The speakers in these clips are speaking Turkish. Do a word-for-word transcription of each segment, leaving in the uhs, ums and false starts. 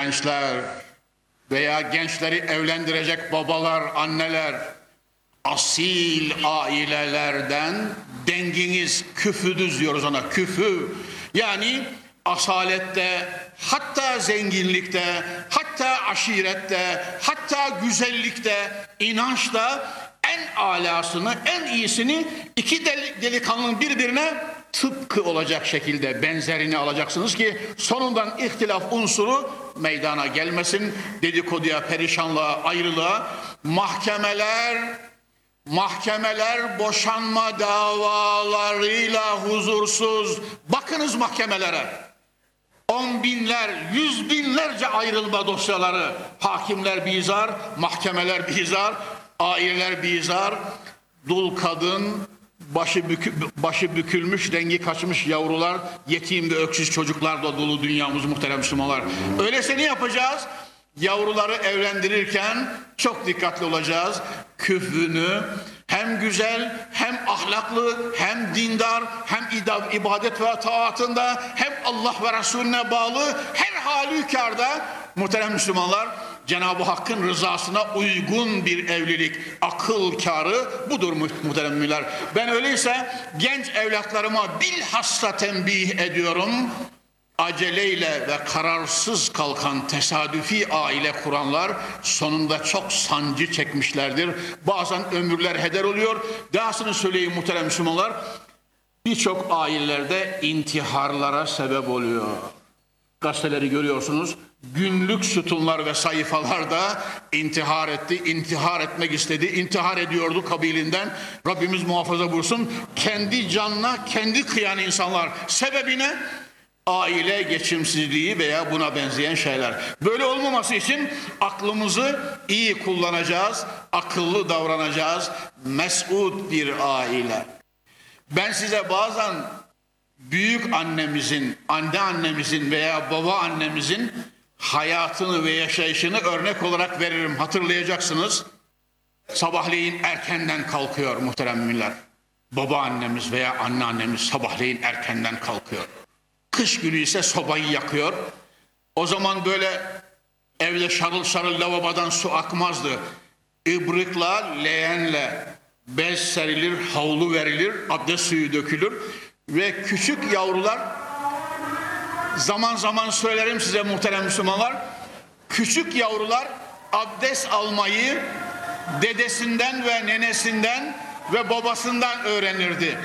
gençler veya gençleri evlendirecek babalar, anneler, asil ailelerden denginiz, küfüdüz diyoruz ona, küfü. Yani asalette, hatta zenginlikte, hatta aşirette, hatta güzellikte, inançta en alasını, en iyisini iki delikanlının birbirine tıpkı olacak şekilde benzerini alacaksınız ki sonundan ihtilaf unsuru meydana gelmesin, dedikoduya, perişanlığa, ayrılığa. Mahkemeler mahkemeler boşanma davalarıyla huzursuz. Bakınız mahkemelere. On binler, yüz binlerce ayrılma dosyaları. Hakimler bizar, mahkemeler bizar, aileler bizar. Dul kadın, başı, bükü, başı bükülmüş, rengi kaçmış yavrular, yetim ve öksüz çocuklar da dolu dünyamız muhterem Müslümanlar. Öyleyse ne yapacağız? Yavruları evlendirirken çok dikkatli olacağız. Küfünü hem güzel, hem ahlaklı, hem dindar, hem ibadet ve taatında, hem Allah ve Resulüne bağlı, her halükarda muhterem Müslümanlar, Cenab-ı Hakk'ın rızasına uygun bir evlilik, akıl kârı budur muhterem müminler. Ben öyleyse genç evlatlarıma bilhassa tembih ediyorum. Aceleyle ve kararsız kalkan tesadüfi aile kuranlar sonunda çok sancı çekmişlerdir. Bazen ömürler heder oluyor. Dahasını söyleyeyim muhterem Müslümanlar. Birçok ailelerde intiharlara sebep oluyor. Gazeteleri görüyorsunuz. Günlük sütunlar ve sayfalarda intihar etti, intihar etmek istedi, intihar ediyordu kabilinden. Rabbimiz muhafaza buyursun. Kendi canına kendi kıyan insanlar. Sebebi ne? Aile geçimsizliği veya buna benzeyen şeyler. Böyle olmaması için aklımızı iyi kullanacağız, akıllı davranacağız. Mes'ud bir aile. Ben size bazen büyük annemizin, anne annemizin veya baba annemizin hayatını ve yaşayışını örnek olarak veririm. Hatırlayacaksınız. Sabahleyin erkenden kalkıyor muhterem müminler. Baba annemiz veya anne annemiz sabahleyin erkenden kalkıyor. Kış günü ise sobayı yakıyor. O zaman böyle evde şarıl şarıl lavabodan su akmazdı. İbrikla, leğenle bez serilir, havlu verilir, abdest suyu dökülür. Ve küçük yavrular, zaman zaman söylerim size muhterem Müslümanlar, küçük yavrular abdest almayı dedesinden ve nenesinden ve babasından öğrenirdi.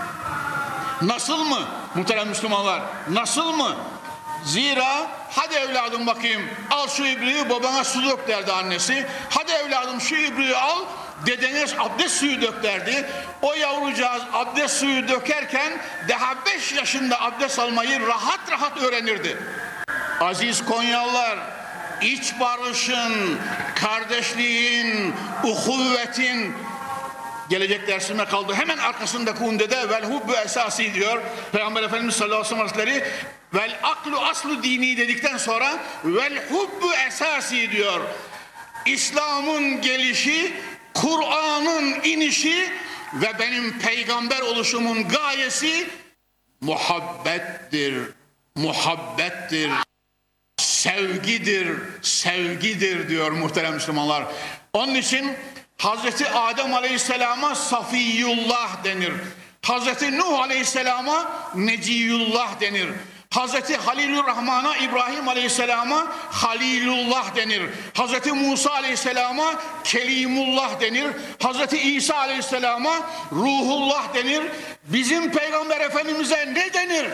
Nasıl mı muhterem Müslümanlar? Nasıl mı? Zira hadi evladım bakayım al şu ibriği babana su dök derdi annesi. Hadi evladım şu ibriği al dedeniz abdest suyu dök derdi. O yavrucağız abdest suyu dökerken daha beş yaşında abdest almayı rahat rahat öğrenirdi. Aziz Konyalılar, iç barışın, kardeşliğin, uhuvvetin, gelecek dersime kaldı. Hemen arkasındaki undede vel hubbu esasi diyor. Peygamber Efendimiz sallallahu aleyhi ve sellem hazretleri vel aklu aslu dini dedikten sonra vel hubbu esasi diyor. İslam'ın gelişi, Kur'an'ın inişi ve benim peygamber oluşumun gayesi muhabbettir. Muhabbettir. Sevgidir. Sevgidir diyor muhterem Müslümanlar. Onun için Hazreti Adem Aleyhisselam'a Safiyullah denir. Hazreti Nuh Aleyhisselam'a Neciyullah denir. Hazreti Halilurrahman'a İbrahim Aleyhisselam'a Halilullah denir. Hazreti Musa Aleyhisselam'a Kelimullah denir. Hazreti İsa Aleyhisselam'a Ruhullah denir. Bizim Peygamber Efendimiz'e ne denir?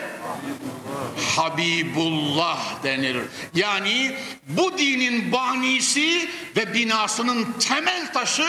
Habibullah denir. Yani bu dinin banisi ve binasının temel taşı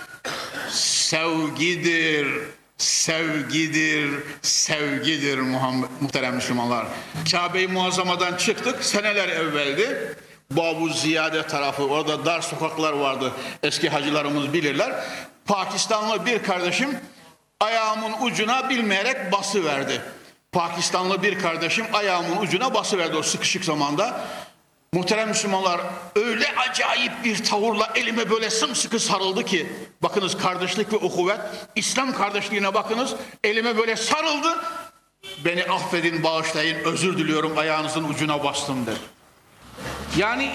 sevgidir. Sevgidir, sevgidir Muhammed, muhterem Müslümanlar. Kabe-i Muazzama'dan çıktık, seneler evveldi. Babu Ziyade tarafı, orada dar sokaklar vardı. Eski hacılarımız bilirler. Pakistanlı bir kardeşim ayağımın ucuna bilmeyerek basıverdi. Pakistanlı bir kardeşim ayağımın ucuna basıverdi o sıkışık zamanda. Muhterem Müslümanlar, öyle acayip bir tavırla elime böyle sımsıkı sarıldı ki, bakınız kardeşlik ve uhuvvet, İslam kardeşliğine bakınız, elime böyle sarıldı. Beni affedin, bağışlayın, özür diliyorum, ayağınızın ucuna bastım dedi. Yani